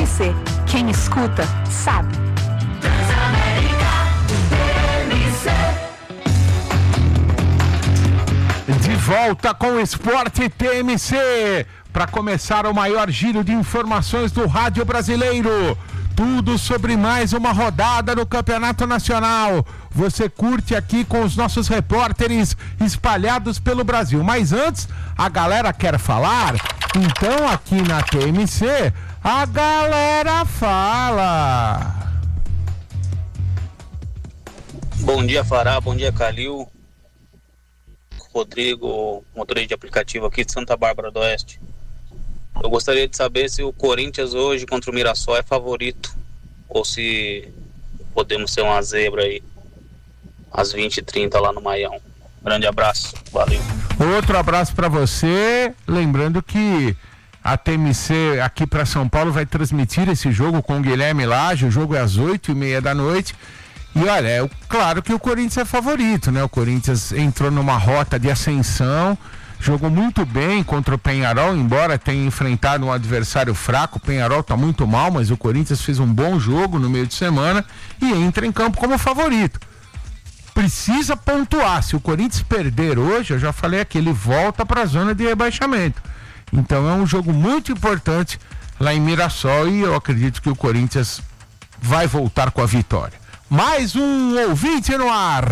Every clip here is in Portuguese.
você. Quem escuta, sabe. De volta com o Esporte TMC, para começar o maior giro de informações do rádio brasileiro. Tudo sobre mais uma rodada no Campeonato Nacional. Você curte aqui com os nossos repórteres espalhados pelo Brasil. Mas antes, a galera quer falar? Então aqui na TMC, a galera fala. Bom dia, Fará. Bom dia, Calil. Rodrigo, motorista de aplicativo aqui de Santa Bárbara do Oeste. Eu gostaria de saber se o Corinthians hoje contra o Mirassol é favorito ou se podemos ser uma zebra aí às 20h30 lá no Maião. Grande abraço, valeu. Outro abraço para você, lembrando que a TMC aqui para São Paulo vai transmitir esse jogo com o Guilherme Lage. O jogo é às 20h30 da noite. E olha, é claro que o Corinthians é favorito, né? O Corinthians entrou numa rota de ascensão, jogou muito bem contra o Peñarol, embora tenha enfrentado um adversário fraco. O Peñarol tá muito mal, mas o Corinthians fez um bom jogo no meio de semana e entra em campo como favorito. Precisa pontuar. Se o Corinthians perder hoje, eu já falei aqui, ele volta para a zona de rebaixamento. Então é um jogo muito importante lá em Mirassol e eu acredito que o Corinthians vai voltar com a vitória. Mais um ouvinte no ar.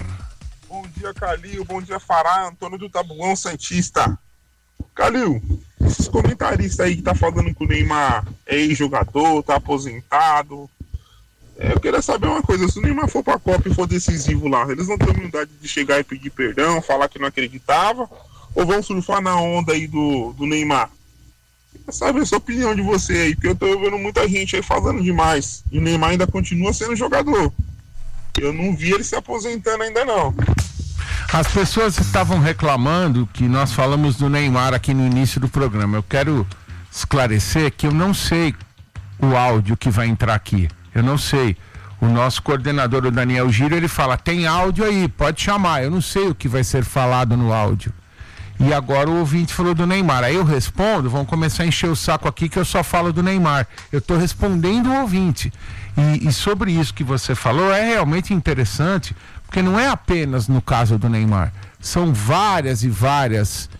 Bom dia, Calil. Bom dia, Fará. Antônio do Tabuão Santista. Calil, esses comentaristas aí que tá falando que o Neymar é ex-jogador, tá aposentado. Eu queria saber uma coisa. Se o Neymar for pra Copa e for decisivo lá, eles vão ter humildade de chegar e pedir perdão, falar que não acreditava? Ou vão surfar na onda aí do Neymar? Quer saber a sua opinião de você aí, porque eu tô vendo muita gente aí falando demais. E o Neymar ainda continua sendo jogador. Eu não vi ele se aposentando ainda não. As pessoas estavam reclamando que nós falamos do Neymar aqui no início do programa. Eu quero esclarecer que eu não sei o áudio que vai entrar aqui. Eu não sei. O nosso coordenador, o Daniel Giro, ele fala, tem áudio aí, pode chamar. Eu não sei o que vai ser falado no áudio. E agora o ouvinte falou do Neymar. Aí eu respondo, vão começar a encher o saco aqui que eu só falo do Neymar. Eu estou respondendo o ouvinte. E sobre isso que você falou, é realmente interessante, porque não é apenas no caso do Neymar. São várias e várias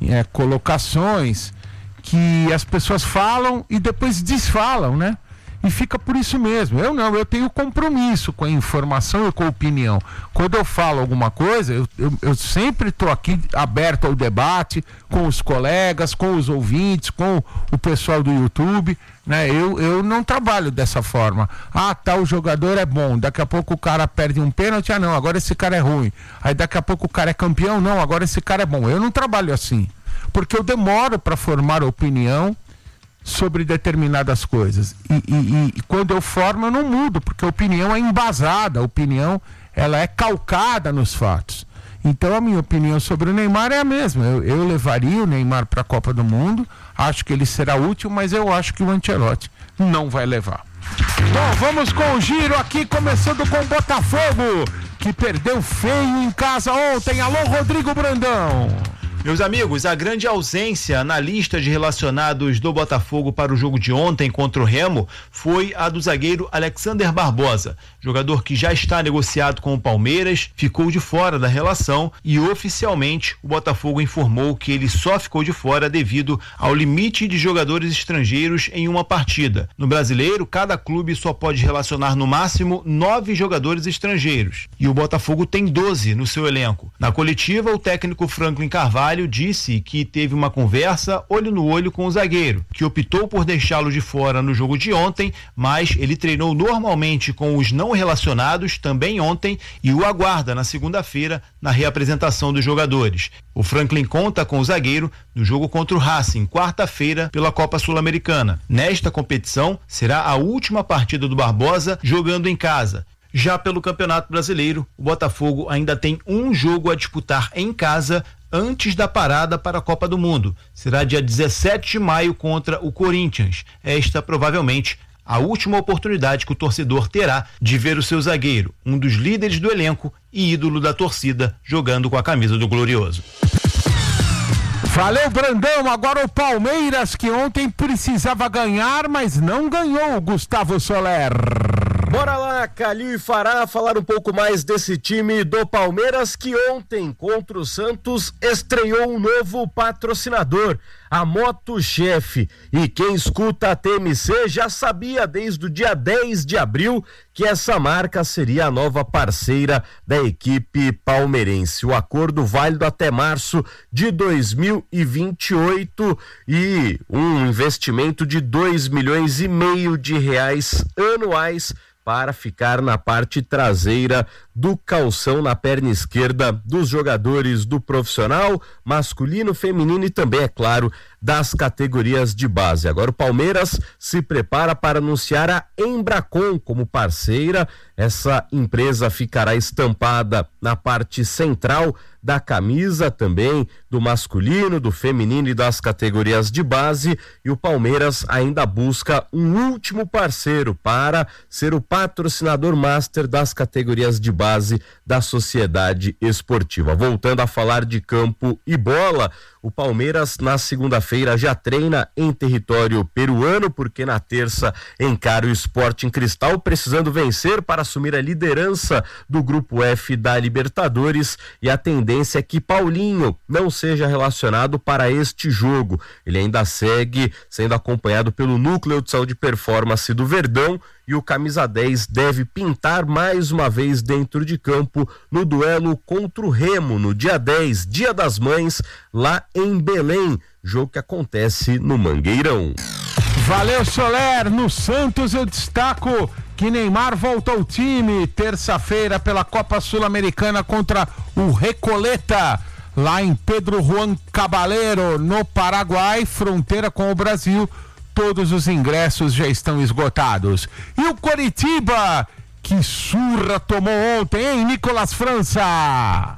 colocações que as pessoas falam e depois desfalam, né? E fica por isso mesmo. Eu tenho compromisso com a informação e com a opinião. Quando eu falo alguma coisa, eu sempre estou aqui aberto ao debate com os colegas, com os ouvintes, com o pessoal do YouTube, né? Eu não trabalho dessa forma. Tal jogador é bom, daqui a pouco o cara perde um pênalti, não, agora esse cara é ruim. Aí daqui a pouco o cara é campeão, não, agora esse cara é bom. Eu não trabalho assim, porque eu demoro para formar opinião sobre determinadas coisas e quando eu formo eu não mudo, porque a opinião é embasada, a opinião ela é calcada nos fatos. Então a minha opinião sobre o Neymar é a mesma. Eu levaria o Neymar para a Copa do Mundo, acho que ele será útil, mas eu acho que o Ancelotti não vai levar. Bom, vamos com o giro aqui, começando com o Botafogo, que perdeu feio em casa ontem. Alô, Rodrigo Brandão. Meus amigos, a grande ausência na lista de relacionados do Botafogo para o jogo de ontem contra o Remo foi a do zagueiro Alexander Barbosa, jogador que já está negociado com o Palmeiras, ficou de fora da relação e oficialmente o Botafogo informou que ele só ficou de fora devido ao limite de jogadores estrangeiros em uma partida. No Brasileiro, cada clube só pode relacionar no máximo 9 jogadores estrangeiros e o Botafogo tem 12 no seu elenco. Na coletiva, o técnico Franklin Carvalho disse que teve uma conversa olho no olho com o zagueiro, que optou por deixá-lo de fora no jogo de ontem, mas ele treinou normalmente com os não relacionados também ontem e o aguarda na segunda-feira na reapresentação dos jogadores. O Franklin conta com o zagueiro no jogo contra o Racing, quarta-feira, pela Copa Sul-Americana. Nesta competição, será a última partida do Barbosa jogando em casa. Já pelo Campeonato Brasileiro, o Botafogo ainda tem um jogo a disputar em casa antes da parada para a Copa do Mundo. Será dia 17 de maio contra o Corinthians. Esta provavelmente a última oportunidade que o torcedor terá de ver o seu zagueiro, um dos líderes do elenco e ídolo da torcida, jogando com a camisa do Glorioso. Valeu, Brandão. Agora o Palmeiras, que ontem precisava ganhar, mas não ganhou, Gustavo Soler. Bora lá, Calil e Fará, falar um pouco mais desse time do Palmeiras, que ontem, contra o Santos, estreou um novo patrocinador, a Moto-Chefe. E quem escuta a TMC já sabia desde o dia 10 de abril que essa marca seria a nova parceira da equipe palmeirense. O acordo válido até março de 2028 e um investimento de R$2,5 milhões anuais para ficar na parte traseira do calção, na perna esquerda dos jogadores do profissional, masculino, feminino e também, é claro, das categorias de base. Agora o Palmeiras se prepara para anunciar a Embracon como parceira. Essa empresa ficará estampada na parte central da camisa também, do masculino, do feminino e das categorias de base, e o Palmeiras ainda busca um último parceiro para ser o patrocinador master das categorias de base da Sociedade Esportiva. Voltando a falar de campo e bola, o Palmeiras na segunda-feira já treina em território peruano, porque na terça encara o Sporting Cristal, precisando vencer para assumir a liderança do Grupo F da Libertadores, e a tendência é que Paulinho não seja relacionado para este jogo. Ele ainda segue sendo acompanhado pelo Núcleo de Saúde e Performance do Verdão, e o camisa 10 deve pintar mais uma vez dentro de campo no duelo contra o Remo, no dia 10, Dia das Mães, lá em Belém, jogo que acontece no Mangueirão. Valeu, Soler. No Santos eu destaco que Neymar volta ao time terça-feira pela Copa Sul-Americana contra o Recoleta, lá em Pedro Juan Caballero, no Paraguai, fronteira com o Brasil. Todos os ingressos já estão esgotados. E o Coritiba, que surra tomou ontem, hein, Nicolas França?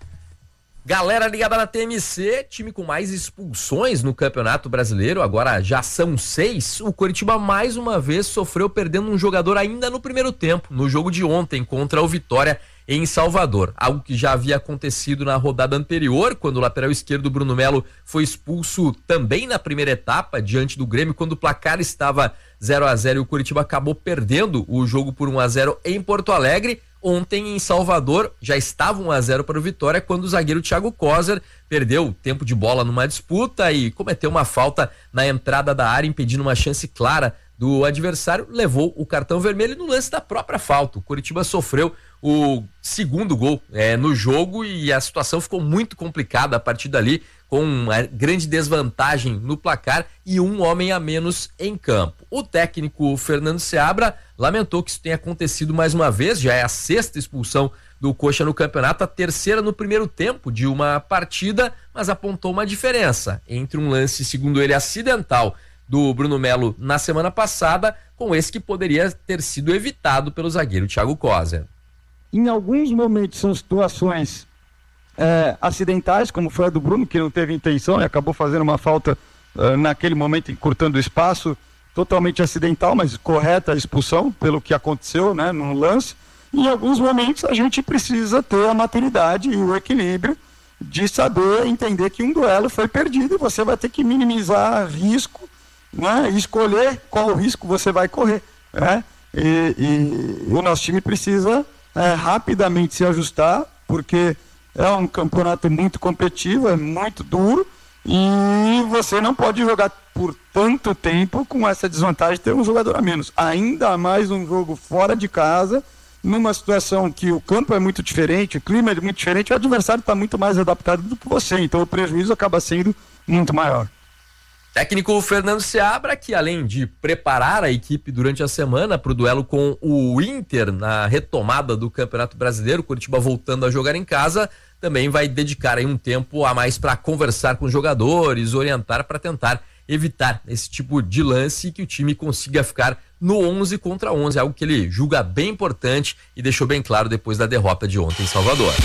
Galera ligada na TMC, time com mais expulsões no Campeonato Brasileiro, agora já são 6. O Coritiba mais uma vez sofreu perdendo um jogador ainda no primeiro tempo, no jogo de ontem contra o Vitória em Salvador. Algo que já havia acontecido na rodada anterior, quando o lateral esquerdo Bruno Melo foi expulso também na primeira etapa, diante do Grêmio, quando o placar estava 0-0 e o Coritiba acabou perdendo o jogo por 1-0 em Porto Alegre. Ontem em Salvador já estava 1-0 para o Vitória, quando o zagueiro Thiago Coser perdeu tempo de bola numa disputa e cometeu uma falta na entrada da área, impedindo uma chance clara do adversário, levou o cartão vermelho no lance da própria falta. O Coritiba sofreu o segundo gol no jogo e a situação ficou muito complicada a partir dali, com uma grande desvantagem no placar e um homem a menos em campo. O técnico Fernando Seabra lamentou que isso tenha acontecido mais uma vez, já é a 6ª expulsão do Coxa no campeonato, a 3ª no primeiro tempo de uma partida, mas apontou uma diferença entre um lance, segundo ele, acidental do Bruno Melo na semana passada, com esse que poderia ter sido evitado pelo zagueiro Thiago Coser. Em alguns momentos são situações acidentais, como foi a do Bruno, que não teve intenção e acabou fazendo uma falta naquele momento, encurtando o espaço, totalmente acidental, mas correta a expulsão pelo que aconteceu, né, no lance. E em alguns momentos a gente precisa ter a maturidade e o equilíbrio de saber entender que um duelo foi perdido e você vai ter que minimizar risco, né, e escolher qual o risco você vai correr, né? E o nosso time precisa rapidamente se ajustar, porque é um campeonato muito competitivo, é muito duro, e você não pode jogar por tanto tempo com essa desvantagem de ter um jogador a menos. Ainda mais um jogo fora de casa, numa situação que o campo é muito diferente, o clima é muito diferente, o adversário está muito mais adaptado do que você, então o prejuízo acaba sendo muito maior. Técnico Fernando Seabra, que além de preparar a equipe durante a semana para o duelo com o Inter na retomada do Campeonato Brasileiro, Coritiba voltando a jogar em casa, também vai dedicar aí um tempo a mais para conversar com os jogadores, orientar para tentar evitar esse tipo de lance e que o time consiga ficar no 11 contra 11, algo que ele julga bem importante e deixou bem claro depois da derrota de ontem em Salvador.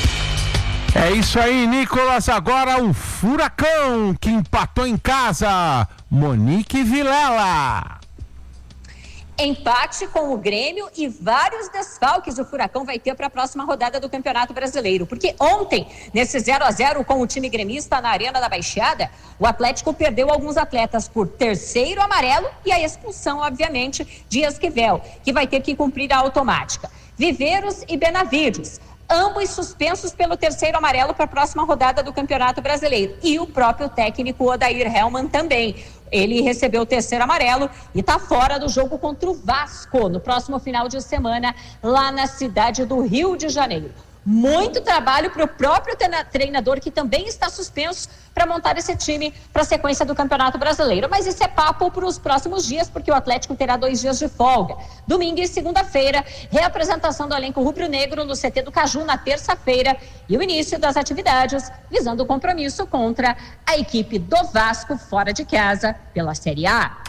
É isso aí, Nicolas. Agora o Furacão, que empatou em casa. Monique Vilela. Empate com o Grêmio e vários desfalques o Furacão vai ter para a próxima rodada do Campeonato Brasileiro. Porque ontem, nesse 0-0 com o time gremista na Arena da Baixada, o Atlético perdeu alguns atletas por terceiro amarelo e a expulsão, obviamente, de Esquivel, que vai ter que cumprir a automática. Viveiros e Benavides, ambos suspensos pelo terceiro amarelo para a próxima rodada do Campeonato Brasileiro. E o próprio técnico Odair Hellmann também. Ele recebeu o terceiro amarelo e está fora do jogo contra o Vasco no próximo final de semana, lá na cidade do Rio de Janeiro. Muito trabalho para o próprio treinador, que também está suspenso, para montar esse time para a sequência do Campeonato Brasileiro. Mas isso é papo para os próximos dias, porque o Atlético terá 2 dias de folga. Domingo e segunda-feira, reapresentação do elenco rubro-negro no CT do Caju na terça-feira e o início das atividades visando o compromisso contra a equipe do Vasco fora de casa pela Série A.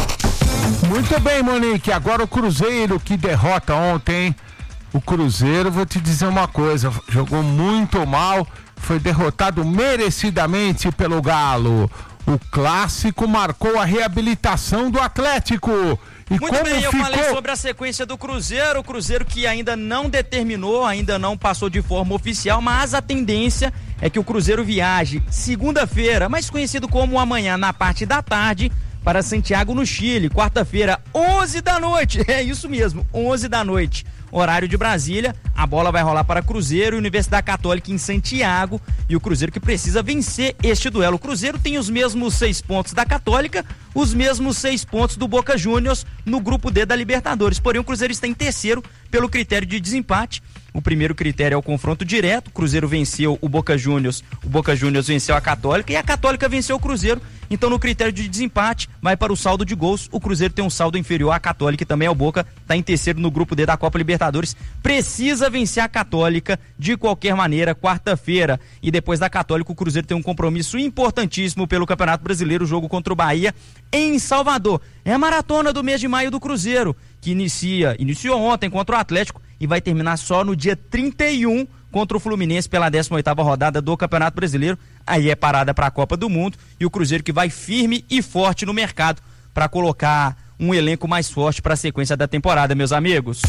Muito bem, Monique. Agora o Cruzeiro, que derrota ontem. O Cruzeiro, vou te dizer uma coisa, jogou muito mal, foi derrotado merecidamente pelo Galo. O clássico marcou a reabilitação do Atlético. E muito bem, eu falei sobre a sequência do Cruzeiro, o Cruzeiro que ainda não determinou, ainda não passou de forma oficial, mas a tendência é que o Cruzeiro viaje segunda-feira, mais conhecido como amanhã, na parte da tarde, para Santiago, no Chile, quarta-feira, 11 da noite, é isso mesmo, 11 da noite. Horário de Brasília, a bola vai rolar para Cruzeiro e Universidade Católica em Santiago, e o Cruzeiro que precisa vencer este duelo. O Cruzeiro tem os mesmos 6 pontos da Católica, os mesmos 6 pontos do Boca Juniors no grupo D da Libertadores, porém o Cruzeiro está em terceiro pelo critério de desempate. O primeiro critério é o confronto direto, o Cruzeiro venceu o Boca Juniors venceu a Católica e a Católica venceu o Cruzeiro, então no critério de desempate vai para o saldo de gols, o Cruzeiro tem um saldo inferior à Católica e também ao Boca, está em terceiro no grupo D da Copa Libertadores, precisa vencer a Católica de qualquer maneira, quarta-feira, e depois da Católica o Cruzeiro tem um compromisso importantíssimo pelo Campeonato Brasileiro, o jogo contra o Bahia em Salvador, é a maratona do mês de maio do Cruzeiro, que iniciou ontem contra o Atlético e vai terminar só no dia 31 contra o Fluminense pela 18ª rodada do Campeonato Brasileiro. Aí é parada para a Copa do Mundo e o Cruzeiro que vai firme e forte no mercado para colocar um elenco mais forte para a sequência da temporada, meus amigos.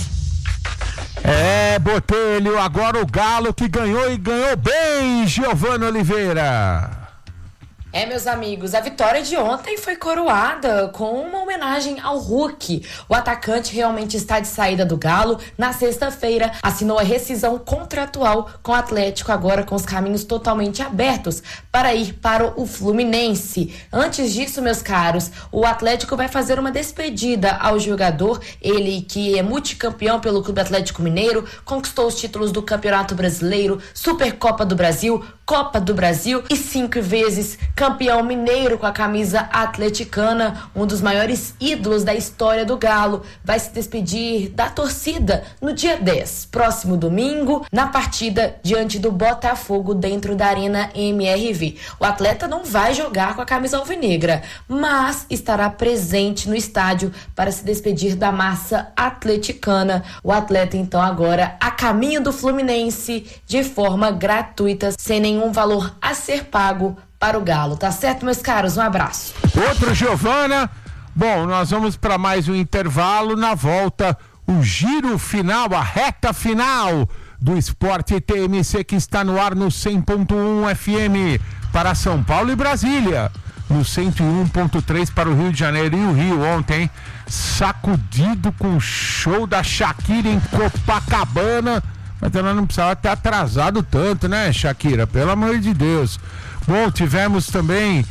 Botelho, agora o Galo que ganhou e ganhou bem, Giovana Oliveira. Meus amigos, a vitória de ontem foi coroada com uma homenagem ao Hulk. O atacante realmente está de saída do Galo. Na sexta-feira, assinou a rescisão contratual com o Atlético, agora com os caminhos totalmente abertos para ir para o Fluminense. Antes disso, meus caros, o Atlético vai fazer uma despedida ao jogador, ele que é multicampeão pelo Clube Atlético Mineiro, conquistou os títulos do Campeonato Brasileiro, Supercopa do Brasil, Copa do Brasil e 5 vezes campeão mineiro com a camisa atleticana, um dos maiores ídolos da história do Galo. Vai se despedir da torcida no dia 10, próximo domingo, na partida diante do Botafogo dentro da Arena MRV. O atleta não vai jogar com a camisa alvinegra, mas estará presente no estádio para se despedir da massa atleticana. O atleta então agora a caminho do Fluminense de forma gratuita, sem nenhum valor a ser pago para o Galo, tá certo, meus caros? Um abraço. Outro, Giovana. Bom, nós vamos para mais um intervalo. Na volta, o giro final, a reta final do Esporte TMC, que está no ar no 100.1 FM para São Paulo e Brasília, no 101.3 para o Rio de Janeiro. E o Rio ontem sacudido com o show da Shakira em Copacabana, mas ela não precisava ter atrasado tanto, né, Shakira? Pelo amor de Deus. Bom, temos também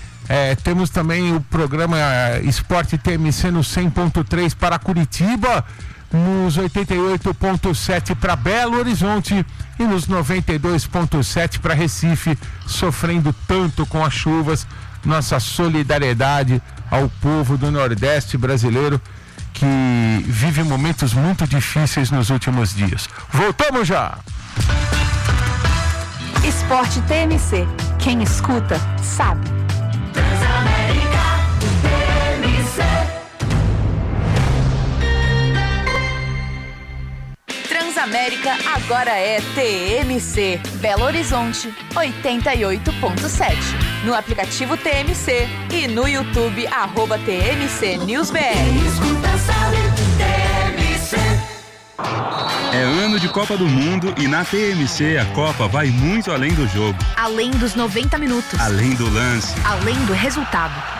o programa Esporte TMC no 100.3 para Curitiba, nos 88.7 para Belo Horizonte e nos 92.7 para Recife, sofrendo tanto com as chuvas. Nossa solidariedade ao povo do Nordeste brasileiro, que vive momentos muito difíceis nos últimos dias. Voltamos já! Esporte TMC. Quem escuta, sabe. Transamérica TMC. Transamérica agora é TMC. Belo Horizonte, 88.7. No aplicativo TMC e no YouTube, @TMC News BR. Quem escuta, sabe. É ano de Copa do Mundo e na TMC a Copa vai muito além do jogo. Além dos 90 minutos. Além do lance. Além do resultado.